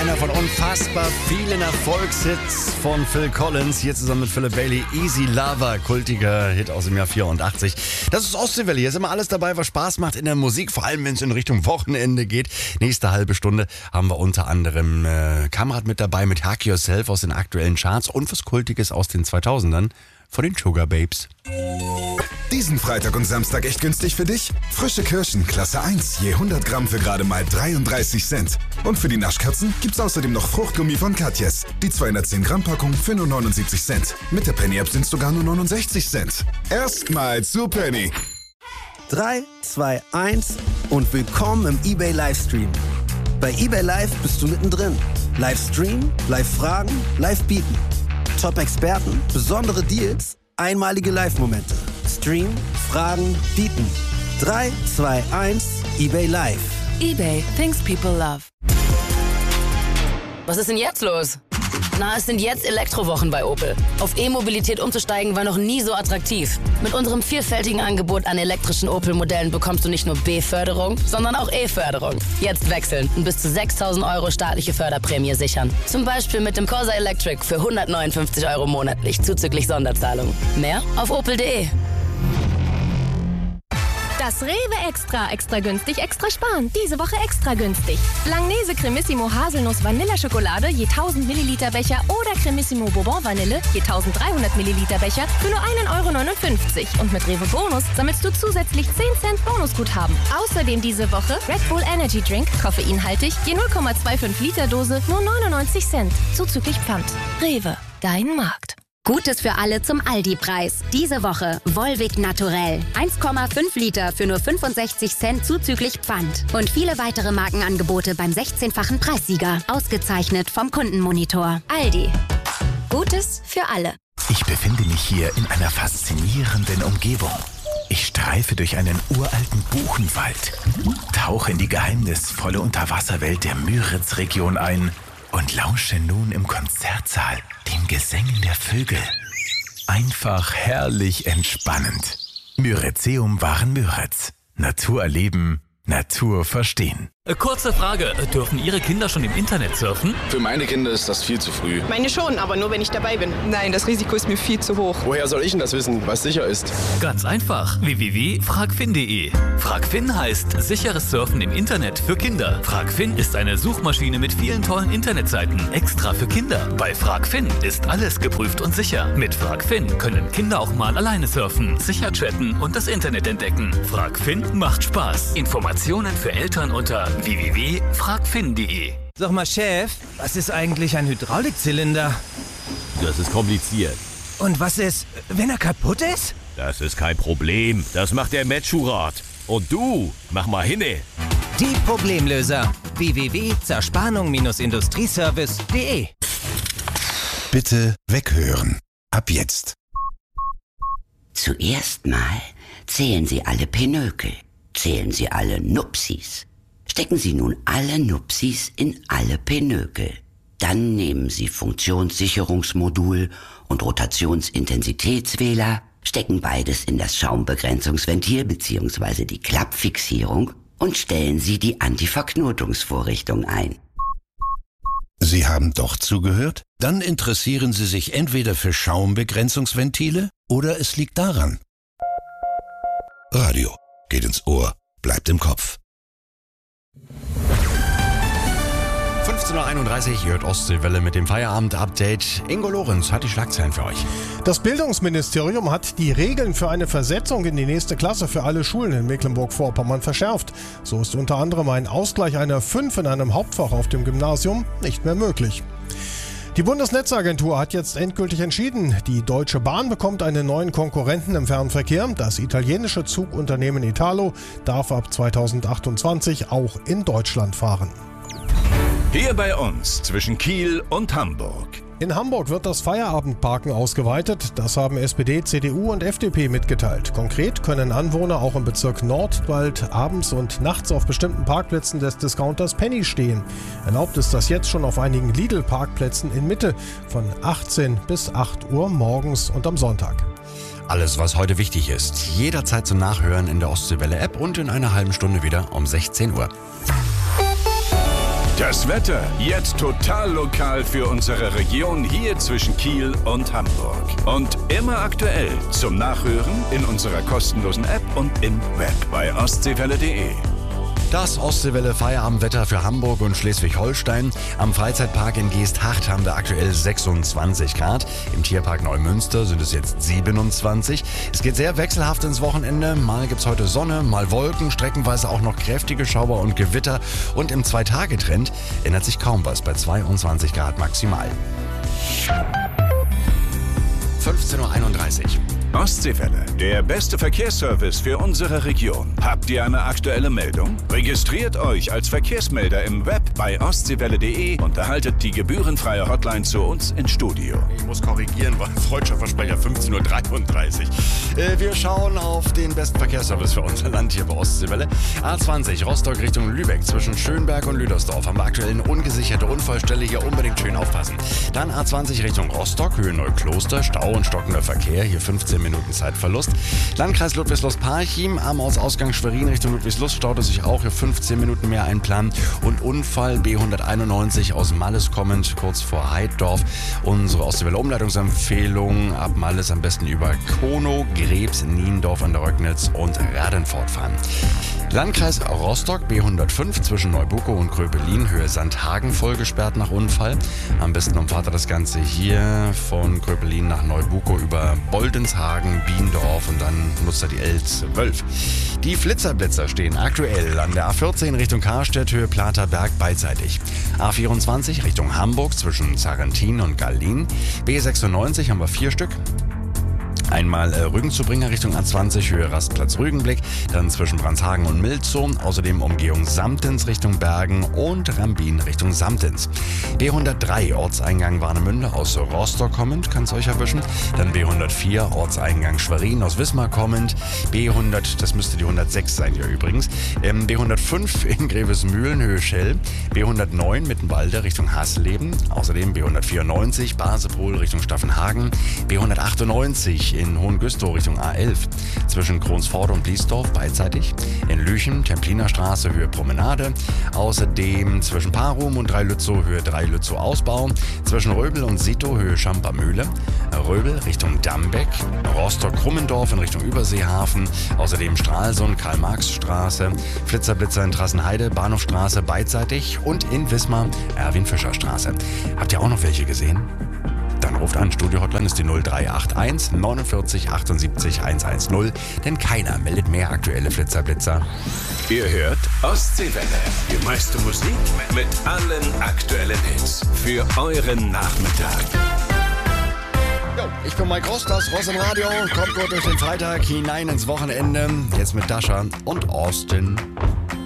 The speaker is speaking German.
Einer von unfassbar vielen Erfolgshits von Phil Collins. Hier zusammen mit Philip Bailey. Easy Lover, kultiger Hit aus dem Jahr 84. Das ist Ostseewelle. Hier ist immer alles dabei, was Spaß macht in der Musik. Vor allem, wenn es in Richtung Wochenende geht. Nächste halbe Stunde haben wir unter anderem Kamerad mit dabei mit Hug Yourself aus den aktuellen Charts und was Kultiges aus den 2000ern von den Sugar Babes. Diesen Freitag und Samstag echt günstig für dich? Frische Kirschen, Klasse 1, je 100 Gramm für gerade mal 33 Cent. Und für die Naschkatzen gibt's außerdem noch Fruchtgummi von Katjes. Die 210 Gramm Packung für nur 79 Cent. Mit der Penny-App sind's sogar nur 69 Cent. Erstmal zu Penny. 3, 2, 1 und willkommen im eBay Livestream. Bei eBay Live bist du mittendrin. Livestream, Live-Fragen, Live-Bieten. Top-Experten, besondere Deals, einmalige Live-Momente. Stream, Fragen, Bieten. 3, 2, 1, eBay Live. eBay, things people love. Was ist denn jetzt los? Na, es sind jetzt Elektrowochen bei Opel. Auf E-Mobilität umzusteigen war noch nie so attraktiv. Mit unserem vielfältigen Angebot an elektrischen Opel-Modellen bekommst du nicht nur B-Förderung, sondern auch E-Förderung. Jetzt wechseln und bis zu 6.000 € staatliche Förderprämie sichern. Zum Beispiel mit dem Corsa Electric für 159 € monatlich, zuzüglich Sonderzahlung. Mehr auf opel.de. Das Rewe Extra günstig, extra sparen. Diese Woche extra günstig. Langnese Cremissimo Haselnuss Vanilleschokolade je 1000 Milliliter Becher oder Cremissimo Bourbon Vanille je 1300 Milliliter Becher für nur 1,59 €. Und mit Rewe Bonus sammelst du zusätzlich 10 Cent Bonusguthaben. Außerdem diese Woche Red Bull Energy Drink, koffeinhaltig, je 0,25 Liter Dose, nur 99 Cent. Zuzüglich Pfand. Rewe, dein Markt. Gutes für alle zum Aldi-Preis. Diese Woche Volvic Naturell. 1,5 Liter für nur 65 Cent zuzüglich Pfand. Und viele weitere Markenangebote beim 16-fachen Preissieger. Ausgezeichnet vom Kundenmonitor. Aldi. Gutes für alle. Ich befinde mich hier in einer faszinierenden Umgebung. Ich streife durch einen uralten Buchenwald, tauche in die geheimnisvolle Unterwasserwelt der Müritz-Region ein und lausche nun im Konzertsaal den Gesängen der Vögel. Einfach herrlich entspannend. Myrizeum Waren Müritz. Natur erleben, Natur verstehen. Kurze Frage, dürfen Ihre Kinder schon im Internet surfen? Für meine Kinder ist das viel zu früh. Meine schon, aber nur wenn ich dabei bin. Nein, das Risiko ist mir viel zu hoch. Woher soll ich denn das wissen, was sicher ist? Ganz einfach, www.fragfin.de. Fragfin heißt sicheres Surfen im Internet für Kinder. Fragfin ist eine Suchmaschine mit vielen tollen Internetseiten, extra für Kinder. Bei Fragfin ist alles geprüft und sicher. Mit Fragfin können Kinder auch mal alleine surfen, sicher chatten und das Internet entdecken. Fragfin macht Spaß. Informationen für Eltern unter www.fragfin.de. Sag mal, Chef, was ist eigentlich ein Hydraulikzylinder? Das ist kompliziert. Und was ist, wenn er kaputt ist? Das ist kein Problem. Das macht der Metschurat. Und du, mach mal hinne. Die Problemlöser. www.zerspannung-industrieservice.de. Bitte weghören. Ab jetzt. Zuerst mal zählen Sie alle Pinökel. Zählen Sie alle Nupsis. Stecken Sie nun alle Nupsis in alle Pinökel. Dann nehmen Sie Funktionssicherungsmodul und Rotationsintensitätswähler, stecken beides in das Schaumbegrenzungsventil bzw. die Klappfixierung und stellen Sie die Antiverknotungsvorrichtung ein. Sie haben doch zugehört? Dann interessieren Sie sich entweder für Schaumbegrenzungsventile oder es liegt daran. Radio geht ins Ohr, bleibt im Kopf. 15:31 Uhr, ihr hört Ostseewelle mit dem Feierabend-Update. Ingo Lorenz hat die Schlagzeilen für euch. Das Bildungsministerium hat die Regeln für eine Versetzung in die nächste Klasse für alle Schulen in Mecklenburg-Vorpommern verschärft. So ist unter anderem ein Ausgleich einer 5 in einem Hauptfach auf dem Gymnasium nicht mehr möglich. Die Bundesnetzagentur hat jetzt endgültig entschieden, die Deutsche Bahn bekommt einen neuen Konkurrenten im Fernverkehr. Das italienische Zugunternehmen Italo darf ab 2028 auch in Deutschland fahren. Hier bei uns zwischen Kiel und Hamburg. In Hamburg wird das Feierabendparken ausgeweitet. Das haben SPD, CDU und FDP mitgeteilt. Konkret können Anwohner auch im Bezirk Nordwald abends und nachts auf bestimmten Parkplätzen des Discounters Penny stehen. Erlaubt ist das jetzt schon auf einigen Lidl-Parkplätzen in Mitte von 18 bis 8 Uhr morgens und am Sonntag. Alles, was heute wichtig ist, jederzeit zum Nachhören in der Ostseewelle-App und in einer halben Stunde wieder um 16 Uhr. Das Wetter jetzt total lokal für unsere Region hier zwischen Kiel und Hamburg. Und immer aktuell zum Nachhören in unserer kostenlosen App und im Web bei ostseewelle.de. Das Ostseewelle Feierabendwetter für Hamburg und Schleswig-Holstein. Am Freizeitpark in Geesthacht haben wir aktuell 26 Grad. Im Tierpark Neumünster sind es jetzt 27. Es geht sehr wechselhaft ins Wochenende. Mal gibt's heute Sonne, mal Wolken, streckenweise auch noch kräftige Schauer und Gewitter. Und im 2-Tage-Trend ändert sich kaum was bei 22 Grad maximal. 15:31 Uhr. Ostseewelle, der beste Verkehrsservice für unsere Region. Habt ihr eine aktuelle Meldung? Registriert euch als Verkehrsmelder im Web bei ostseewelle.de und erhaltet die gebührenfreie Hotline zu uns ins Studio. Ich muss korrigieren, war ein freudscher Versprecher, 15:33 Uhr. Wir schauen auf den besten Verkehrsservice für unser Land hier bei Ostseewelle. A20 Rostock Richtung Lübeck zwischen Schönberg und Lüdersdorf haben wir aktuell eine ungesicherte Unfallstelle. Hier unbedingt schön aufpassen. Dann A20 Richtung Rostock, Höhe Neukloster, Stau und stockender Verkehr. Hier 15 Minuten Zeitverlust. Landkreis Ludwigslust-Parchim, am Ausgang Schwerin Richtung Ludwigslust staute sich auch hier 15 Minuten mehr einplanen. Und Unfall B191 aus Malles kommend, kurz vor Heiddorf. Unsere Ostseewelle Umleitungsempfehlung: ab Malles am besten über Konow, Grebs, Niendorf an der Röcknitz und Radenfort fahren. Landkreis Rostock B105 zwischen Neubukow und Kröpelin, Höhe Sandhagen voll gesperrt nach Unfall. Am besten umfahrt ihr das Ganze hier von Kröpelin nach Neubukow über Boldenshagen, Biendorf und dann nutzt er die L12. Die Flitzerblitzer stehen aktuell an der A14 Richtung Karstedt, Höhe Platerberg beidseitig. A24 Richtung Hamburg zwischen Zarrentin und Gallin. B96 haben wir 4 Stück. Einmal Rügenzubringer Richtung A20, Höhe Rastplatz Rügenblick, dann zwischen Brandshagen und Milzow, außerdem Umgehung Samtens Richtung Bergen und Rambin Richtung Samtens. B103 Ortseingang Warnemünde aus Rostock kommend, kann's euch erwischen. Dann B104 Ortseingang Schwerin aus Wismar kommend. B100, das müsste die 106 sein hier übrigens. B105 in Grevesmühlen, Höhe Schell. B109 Mittenwalde Richtung Hasleben. Außerdem B194 Basepol Richtung Staffenhagen. B198 in Hohengüstrow Richtung A11. Zwischen Kronsford und Bliesdorf beidseitig. In Lüchen, Templiner Straße, Höhe Promenade. Außerdem zwischen Parum und Dreilützow, Höhe Dreilützow Ausbau. Zwischen Röbel und Sito, Höhe Schampermühle. Röbel Richtung Dambeck. Rostock-Krummendorf in Richtung Überseehafen. Außerdem Stralsund, Karl-Marx-Straße. Flitzerblitzer in Trassenheide, Bahnhofstraße beidseitig. Und in Wismar, Erwin-Fischer-Straße. Habt ihr auch noch welche gesehen? Dann ruft an, Studio-Hotline ist die 0381 49 78 110, denn keiner meldet mehr aktuelle Flitzerblitzer. Ihr hört Ostseewelle, die meiste Musik mit allen aktuellen Hits für euren Nachmittag. Ich bin Mike Rost, das Ross im Radio, kommt gut durch den Freitag hinein ins Wochenende, jetzt mit Dasha und Austin.